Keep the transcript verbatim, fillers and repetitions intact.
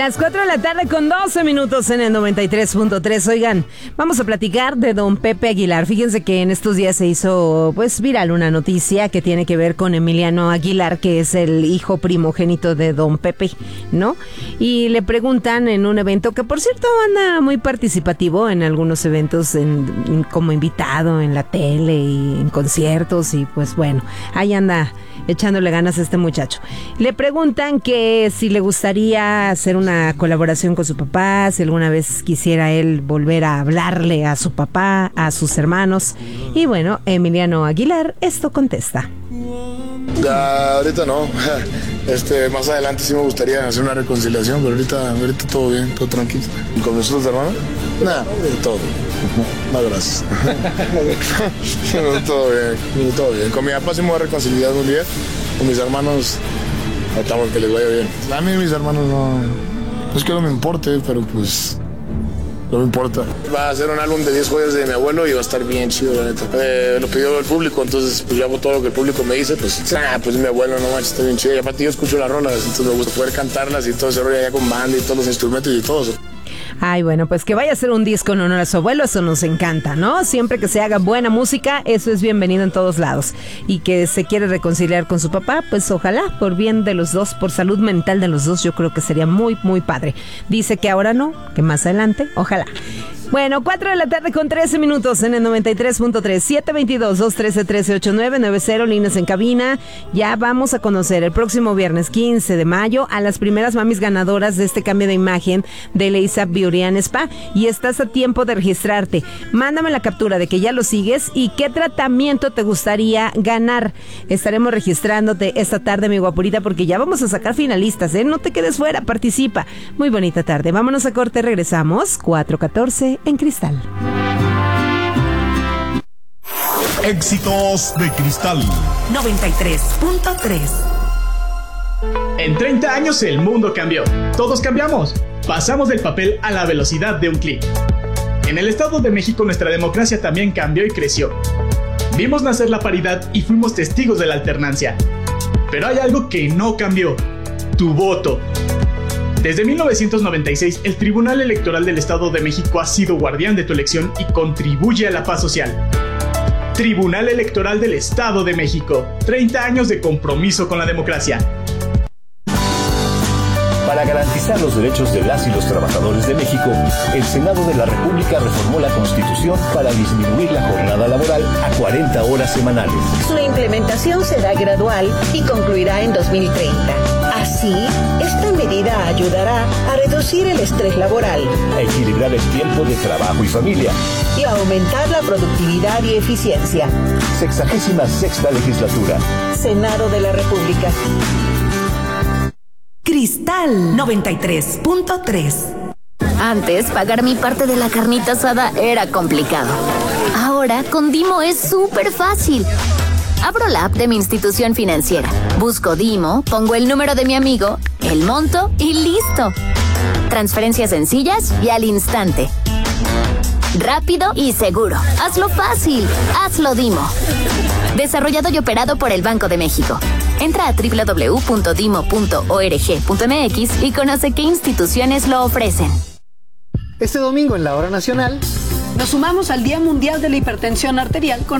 Las cuatro de la tarde con doce minutos en el noventa y tres punto tres. Oigan, vamos a platicar de don Pepe Aguilar. Fíjense que en estos días se hizo pues viral una noticia que tiene que ver con Emiliano Aguilar, que es el hijo primogénito de don Pepe, ¿no? Y le preguntan en un evento que, por cierto, anda muy participativo en algunos eventos en, en, como invitado en la tele y en conciertos, y pues bueno, ahí anda echándole ganas a este muchacho. Le preguntan que si le gustaría hacer una colaboración con su papá, si alguna vez quisiera él volver a hablarle a su papá, a sus hermanos. Y bueno, Emiliano Aguilar esto contesta. Ya, ahorita no. Este, más adelante sí me gustaría hacer una reconciliación, pero ahorita, ahorita todo bien, todo tranquilo. ¿Y con nosotros, hermano? Nada, todo. No, gracias. Todo bien, todo bien. Con mi papá sí me voy a reconciliar un día. Con mis hermanos, tratamos que les vaya bien. A mí mis hermanos no... Es que no me importe, pero pues... No me importa. Va a ser un álbum de diez joyas de mi abuelo y va a estar bien chido, la neta. Eh, lo pidió el público, entonces pues yo hago todo lo que el público me dice, pues, ah, pues mi abuelo, no manches, está bien chido. Y aparte yo escucho las rolas, entonces me gusta poder cantarlas y todo ese rollo allá con banda y todos los instrumentos y todo eso. Ay, bueno, pues que vaya a ser un disco en honor a su abuelo, eso nos encanta, ¿no? Siempre que se haga buena música, eso es bienvenido en todos lados. Y que se quiere reconciliar con su papá, pues ojalá, por bien de los dos, por salud mental de los dos, yo creo que sería muy, muy padre. Dice que ahora no, que más adelante, ojalá. Bueno, cuatro de la tarde con trece minutos en el noventa y tres punto tres, siete veintidós, dos trece, trece ochenta y nueve, noventa, líneas en cabina. Ya vamos a conocer el próximo viernes quince de mayo a las primeras mamis ganadoras de este cambio de imagen de Leisa Beauty and Spa. Y estás a tiempo de registrarte. Mándame la captura de que ya lo sigues y qué tratamiento te gustaría ganar. Estaremos registrándote esta tarde, mi guapurita, porque ya vamos a sacar finalistas, ¿eh? No te quedes fuera, participa. Muy bonita tarde. Vámonos a corte, regresamos. cuatro catorce en Cristal. Éxitos de Cristal noventa y tres punto tres. En treinta años el mundo cambió. Todos cambiamos. Pasamos del papel a la velocidad de un clic. En el Estado de México nuestra democracia también cambió y creció. Vimos nacer la paridad y fuimos testigos de la alternancia. Pero hay algo que no cambió: tu voto. Desde mil novecientos noventa y seis, el Tribunal Electoral del Estado de México ha sido guardián de tu elección y contribuye a la paz social. Tribunal Electoral del Estado de México. treinta años de compromiso con la democracia. Para garantizar los derechos de las y los trabajadores de México, el Senado de la República reformó la Constitución para disminuir la jornada laboral a cuarenta horas semanales. Su implementación será gradual y concluirá en dos mil treinta. Así, esta medida ayudará a reducir el estrés laboral, a equilibrar el tiempo de trabajo y familia y a aumentar la productividad y eficiencia. Sexagésima sexta legislatura. Senado de la República. Cristal noventa y tres punto tres. Antes, pagar mi parte de la carnita asada era complicado. Ahora, con Dimo es súper fácil. Abro la app de mi institución financiera, busco Dimo, pongo el número de mi amigo, el monto y listo. Transferencias sencillas y al instante. Rápido y seguro. Hazlo fácil. Hazlo Dimo. Desarrollado y operado por el Banco de México. Entra a doble u doble u doble u punto dimo punto org punto m x y conoce qué instituciones lo ofrecen. Este domingo en la Hora Nacional nos sumamos al Día Mundial de la Hipertensión Arterial con